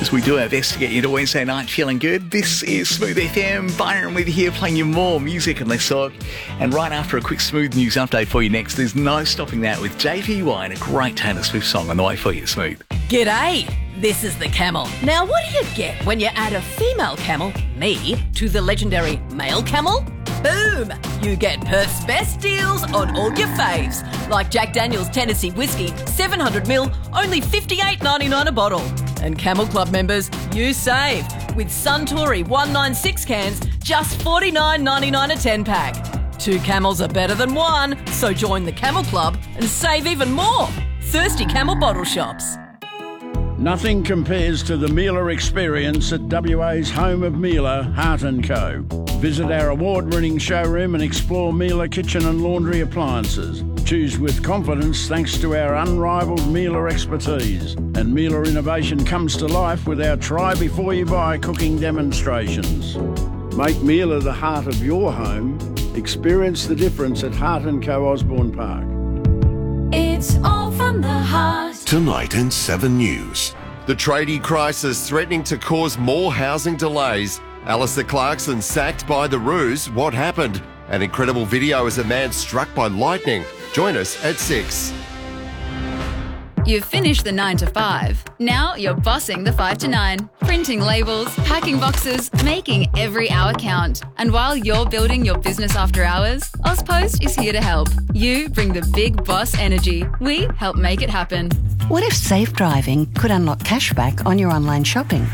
as we do our best to get you to Wednesday night feeling good. This is Smooth FM. Byron with you here playing you more music and less talk. And right after a quick Smooth news update for you next, there's no stopping that with JPY and a great Taylor Swift song on the way for you, Smooth. G'day, this is the Camel. Now, what do you get when you add a female camel, me, to the legendary male camel? Boom! You get Perth's best deals on all your faves, like Jack Daniel's Tennessee Whiskey, 700ml, only $58.99 a bottle. And Camel Club members, you save with Suntory 196 cans, just $49.99 a 10-pack. 2 camels are better than 1, so join the Camel Club and save even more. Thirsty Camel bottle shops. Nothing compares to the Miele experience at WA's home of Miele, Hart & Co. Visit our award-winning showroom and explore Miele kitchen and laundry appliances. Choose with confidence thanks to our unrivaled Miele expertise. And Miele innovation comes to life with our try before you buy cooking demonstrations. Make Miele the heart of your home. Experience the difference at Hart & Co Osborne Park. It's all from the heart. Tonight in 7 News. The tradie crisis threatening to cause more housing delays. Alistair Clarkson sacked by the Roos. What happened? An incredible video as a man struck by lightning. Join us at 6. You've finished the 9 to 5. Now you're bossing the 5 to 9. Printing labels, packing boxes, making every hour count. And while you're building your business after hours, Ozpost is here to help. You bring the big boss energy. We help make it happen. What if safe driving could unlock cashback on your online shopping?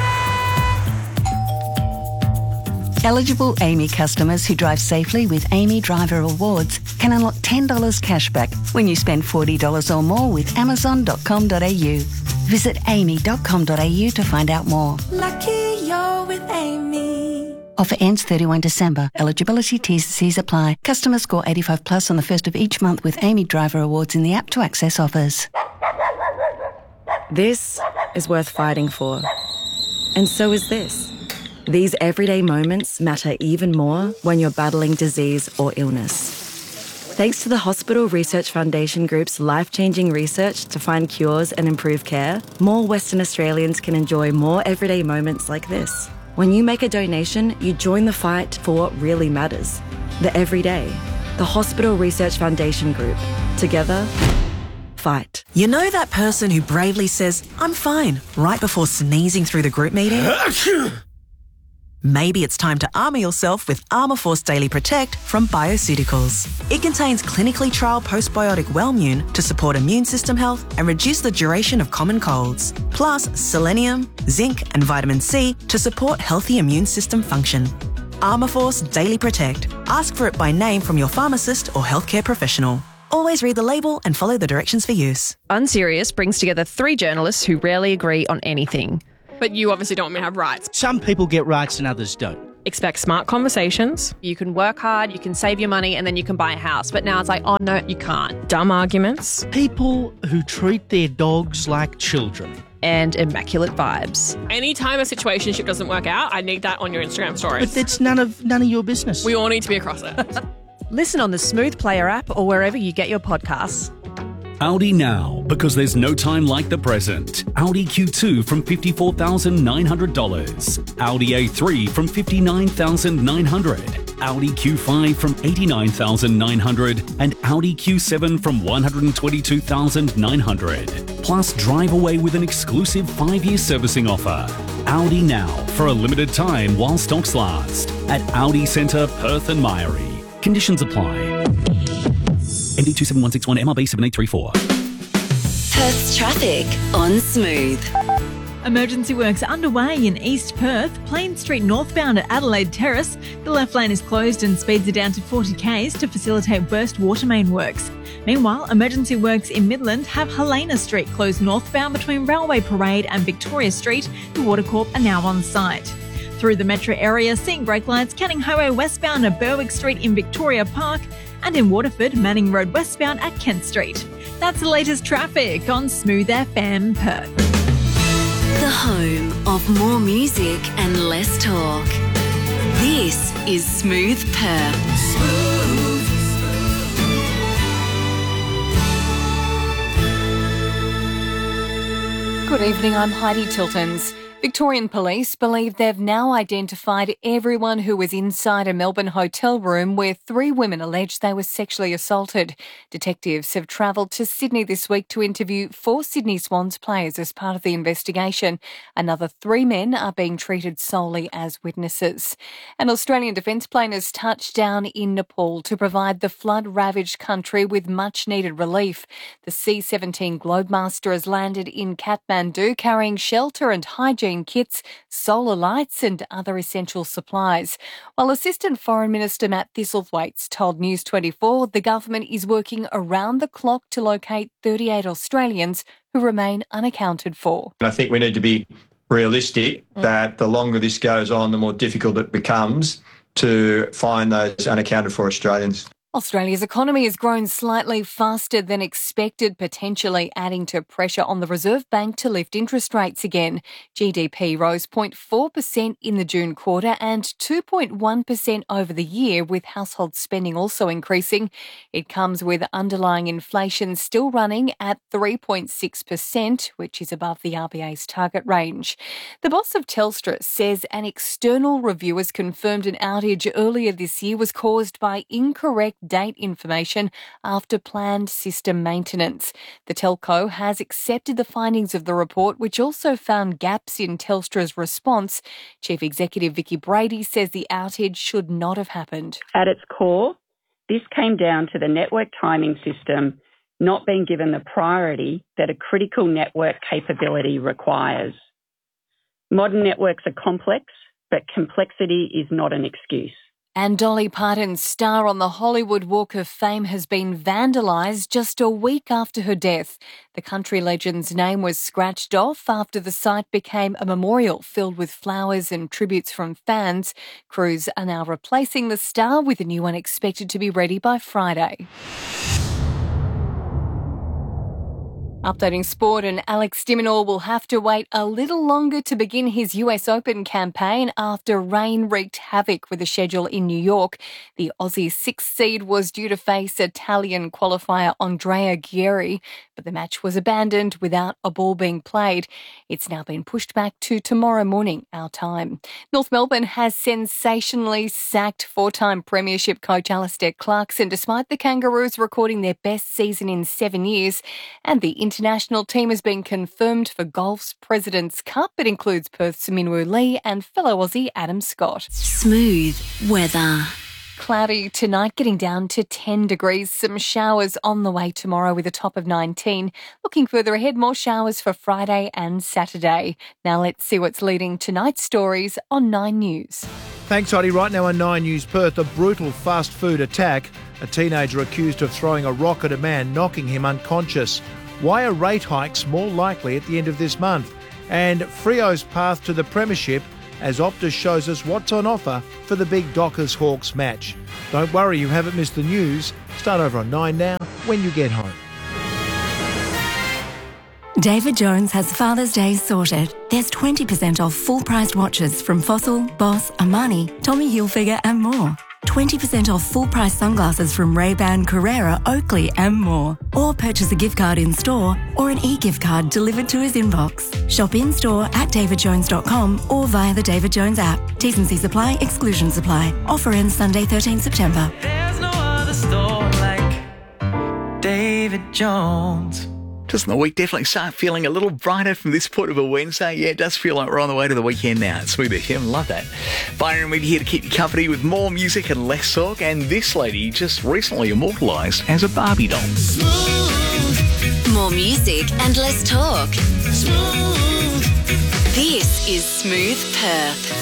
Eligible Amy customers who drive safely with Amy Driver Rewards can unlock $10 cashback when you spend $40 or more with Amazon.com.au. Visit amy.com.au to find out more. Lucky you're with Amy. Offer ends 31 December. Eligibility T&Cs apply. Customers score 85 plus on the first of each month with Amy Driver Rewards in the app to access offers. This is worth fighting for. And so is this. These everyday moments matter even more when you're battling disease or illness. Thanks to the Hospital Research Foundation Group's life-changing research to find cures and improve care, more Western Australians can enjoy more everyday moments like this. When you make a donation, you join the fight for what really matters. The everyday. The Hospital Research Foundation Group. Together, fight. You know that person who bravely says, "I'm fine," right before sneezing through the group meeting? Maybe it's time to armour yourself with Armourforce Daily Protect from Bioceuticals. It contains clinically trialled postbiotic Wellmune to support immune system health and reduce the duration of common colds. Plus selenium, zinc and vitamin C to support healthy immune system function. Armourforce Daily Protect. Ask for it by name from your pharmacist or healthcare professional. Always read the label and follow the directions for use. Unserious brings together 3 journalists who rarely agree on anything. But you obviously don't want me to have rights. Some people get rights and others don't. Expect smart conversations. You can work hard, you can save your money, and then you can buy a house. But now it's like, oh no, you can't. Dumb arguments. People who treat their dogs like children. And immaculate vibes. Anytime a situationship doesn't work out, I need that on your Instagram stories. But that's none of your business. We all need to be across it. Listen on the Smooth Player app or wherever you get your podcasts. Audi now, because there's no time like the present. Audi Q2 from $54,900. Audi A3 from $59,900. Audi Q5 from $89,900. And Audi Q7 from $122,900. Plus, drive away with an exclusive 5-year servicing offer. Audi now, for a limited time while stocks last. At Audi Centre, Perth and Myrie. Conditions apply. MD 27161 MRB 7834. Perth's traffic on Smooth. Emergency works underway in East Perth, Plain Street northbound at Adelaide Terrace. The left lane is closed and speeds are down to 40 k's to facilitate burst water main works. Meanwhile, emergency works in Midland have Helena Street closed northbound between Railway Parade and Victoria Street. The Watercorp are now on site. Through the metro area, seeing brake lights Canning Highway westbound at Berwick Street in Victoria Park, and in Waterford, Manning Road westbound at Kent Street. That's the latest traffic on Smooth FM Perth. The home of more music and less talk. This is Smooth Perth. Smooth. Good evening, I'm Heidi Tiltons. Victorian police believe they've now identified everyone who was inside a Melbourne hotel room where 3 women alleged they were sexually assaulted. Detectives have travelled to Sydney this week to interview 4 Sydney Swans players as part of the investigation. Another 3 men are being treated solely as witnesses. An Australian defence plane has touched down in Nepal to provide the flood-ravaged country with much-needed relief. The C-17 Globemaster has landed in Kathmandu carrying shelter and hygiene kits, solar lights and other essential supplies. While Assistant Foreign Minister Matt Thistlethwaite told News 24 the government is working around the clock to locate 38 Australians who remain unaccounted for. I think we need to be realistic that the longer this goes on, the more difficult it becomes to find those unaccounted for Australians. Australia's economy has grown slightly faster than expected, potentially adding to pressure on the Reserve Bank to lift interest rates again. GDP rose 0.4% in the June quarter and 2.1% over the year, with household spending also increasing. It comes with underlying inflation still running at 3.6%, which is above the RBA's target range. The boss of Telstra says an external review has confirmed an outage earlier this year was caused by incorrect date information after planned system maintenance. The telco has accepted the findings of the report, which also found gaps in Telstra's response. Chief Executive Vicky Brady says the outage should not have happened. At its core, this came down to the network timing system not being given the priority that a critical network capability requires. Modern networks are complex, but complexity is not an excuse. And Dolly Parton's star on the Hollywood Walk of Fame has been vandalised just a week after her death. The country legend's name was scratched off after the site became a memorial filled with flowers and tributes from fans. Crews are now replacing the star with a new one expected to be ready by Friday. Updating sport, and Alex de Minaur will have to wait a little longer to begin his US Open campaign after rain wreaked havoc with the schedule in New York. The Aussie 6th seed was due to face Italian qualifier Andrea Ghieri, but the match was abandoned without a ball being played. It's now been pushed back to tomorrow morning, our time. North Melbourne has sensationally sacked 4-time premiership coach Alistair Clarkson, despite the Kangaroos recording their best season in 7 years, and the international team has been confirmed for golf's President's Cup. It includes Perth's Minwoo Lee and fellow Aussie Adam Scott. Smooth weather. Cloudy tonight, getting down to 10 degrees. Some showers on the way tomorrow with a top of 19. Looking further ahead, more showers for Friday and Saturday. Now let's see what's leading tonight's stories on 9 News. Thanks, Heidi. Right now on 9 News Perth, a brutal fast food attack. A teenager accused of throwing a rock at a man, knocking him unconscious. Why are rate hikes more likely at the end of this month? And Freo's path to the premiership as Optus shows us what's on offer for the big Dockers-Hawks match. Don't worry, you haven't missed the news. Start over on 9 now when you get home. David Jones has Father's Day sorted. There's 20% off full-priced watches from Fossil, Boss, Armani, Tommy Hilfiger and more. 20% off full-price sunglasses from Ray-Ban, Carrera, Oakley and more. Or purchase a gift card in-store or an e-gift card delivered to his inbox. Shop in-store at davidjones.com or via the David Jones app. T's and C's apply, exclusions apply. Offer ends Sunday 13 September. There's no other store like David Jones. Doesn't the week definitely start feeling a little brighter from this point of a Wednesday? Yeah, it does feel like we're on the way to the weekend now. It's Smooth FM, love that. Byron Weed here to keep you company with more music and less talk. And this lady just recently immortalised as a Barbie doll. Smooth. More music and less talk. Smooth. This is Smooth Perth.